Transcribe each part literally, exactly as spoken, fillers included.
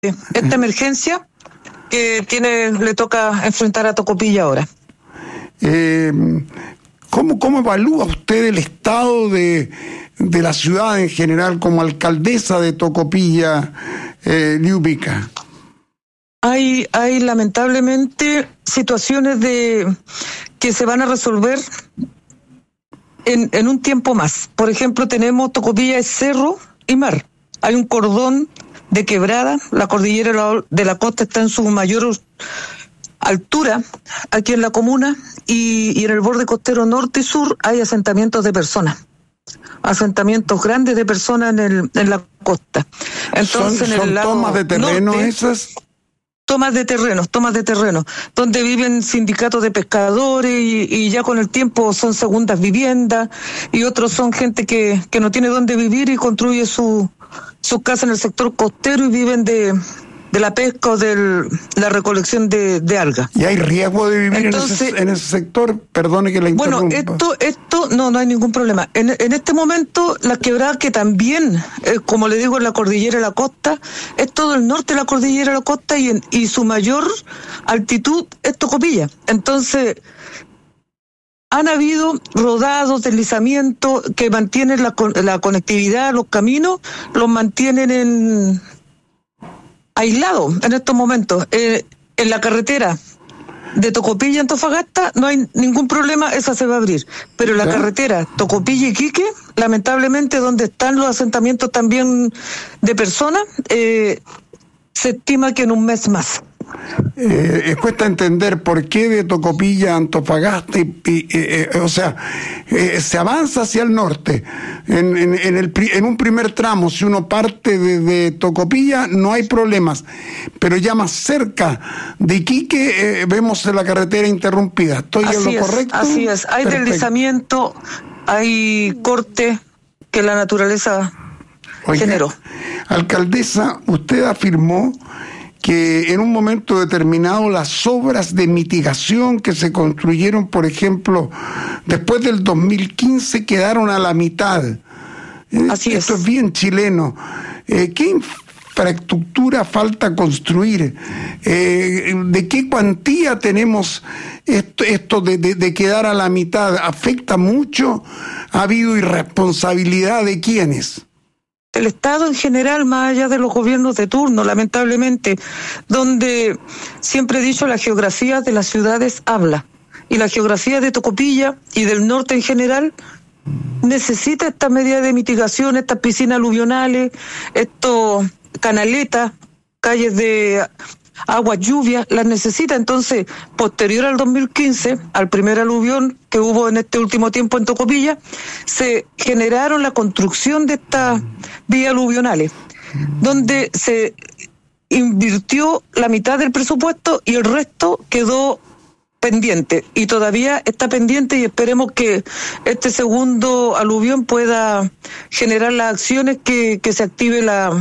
esta emergencia que tiene le toca enfrentar a Tocopilla ahora. Eh, ¿cómo, ¿Cómo evalúa usted el estado de, de la ciudad en general como alcaldesa de Tocopilla, eh, Llúbica? Hay, hay lamentablemente situaciones de que se van a resolver en, en un tiempo más. Por ejemplo, tenemos Tocopilla es cerro y mar. Hay un cordón de quebrada, la cordillera de la costa está en su mayor altura aquí en la comuna y, y en el borde costero norte y sur hay asentamientos de personas. Asentamientos grandes de personas en, el, en la costa. Entonces, ¿Son, en el son lado tomas de terreno norte, esas? Tomas de terrenos, tomas de terreno, donde viven sindicatos de pescadores y, y ya con el tiempo son segundas viviendas y otros son gente que, que no tiene dónde vivir y construye su, su casa en el sector costero y viven de, de la pesca o de la recolección de, de algas. ¿Y hay riesgo de vivir Entonces, en, ese, en ese sector? Perdone que la interrumpa. Bueno, esto, esto no, no hay ningún problema. En, en este momento, la quebrada que también, eh, como le digo, en la cordillera de la costa, es todo el norte de la cordillera de la costa y, en, y su mayor altitud es Tocopilla. Entonces, han habido rodados, deslizamientos que mantienen la, la conectividad, los caminos, los mantienen en aislados en estos momentos. Eh, en la carretera de Tocopilla a Antofagasta no hay ningún problema, esa se va a abrir. Pero la ¿Eh? carretera Tocopilla y Iquique, lamentablemente, donde están los asentamientos también de personas, eh, se estima que en un mes más. Eh, cuesta entender por qué de Tocopilla a Antofagasta, y, y, eh, o sea, eh, se avanza hacia el norte. En, en, en, el, en un primer tramo, si uno parte de, de Tocopilla, no hay problemas. Pero ya más cerca de Iquique, eh, vemos la carretera interrumpida. ¿Estoy en lo correcto? Así es, hay Perfecto. deslizamiento, hay corte que la naturaleza Oiga, generó. Alcaldesa, usted afirmó que en un momento determinado las obras de mitigación que se construyeron, por ejemplo, después del dos mil quince, quedaron a la mitad. Así Esto es. es bien chileno. Eh, ¿Qué infraestructura falta construir? Eh, ¿De qué cuantía tenemos esto, esto de, de, de quedar a la mitad? ¿Afecta mucho? ¿Ha habido irresponsabilidad de quiénes? El Estado en general, más allá de los gobiernos de turno, lamentablemente, donde siempre he dicho la geografía de las ciudades habla, y la geografía de Tocopilla y del norte en general necesita esta medida de mitigación, estas piscinas aluvionales, estos canaletas, calles de agua, lluvia, las necesita. Entonces, posterior al dos mil quince, al primer aluvión que hubo en este último tiempo en Tocopilla, se generaron la construcción de estas vías aluvionales, donde se invirtió la mitad del presupuesto y el resto quedó pendiente, y todavía está pendiente, y esperemos que este segundo aluvión pueda generar las acciones que, que se active la,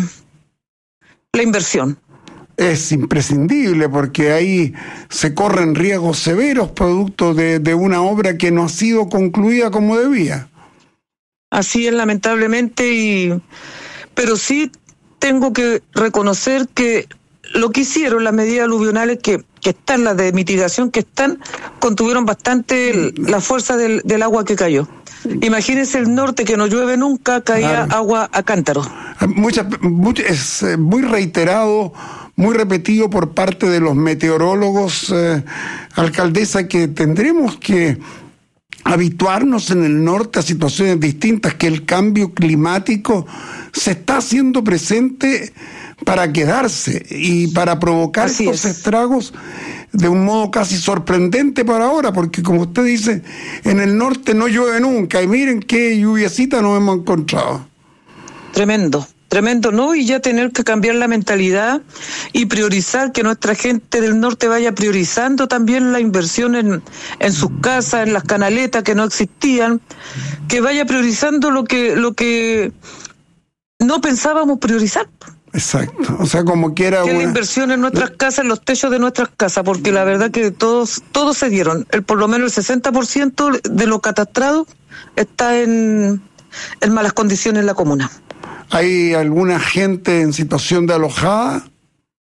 la inversión. Es imprescindible porque ahí se corren riesgos severos producto de, de una obra que no ha sido concluida como debía. Así es, lamentablemente, y pero sí tengo que reconocer que lo que hicieron, las medidas aluvionales que, que están, las de mitigación que están, contuvieron bastante el, la fuerza del, del agua que cayó. Imagínense el norte, que no llueve nunca, caía claro. agua a cántaros. Muchas, muchas, es muy reiterado, muy repetido por parte de los meteorólogos, eh, alcaldesa, que tendremos que habituarnos en el norte a situaciones distintas, que el cambio climático se está haciendo presente para quedarse y para provocar Así estos es. estragos de un modo casi sorprendente para ahora, porque como usted dice, en el norte no llueve nunca, y miren qué lluviecita nos hemos encontrado. Tremendo. Tremendo, ¿no? Y ya tener que cambiar la mentalidad y priorizar, que nuestra gente del norte vaya priorizando también la inversión en, en sus casas, en las canaletas que no existían, que vaya priorizando lo que, lo que no pensábamos priorizar. Exacto, o sea, como quiera que una... la inversión en nuestras casas, en los techos de nuestras casas, porque la verdad que todos, todos se dieron, el, por lo menos el sesenta por ciento de lo catastrado está en, en malas condiciones en la comuna. ¿Hay alguna gente en situación de alojada?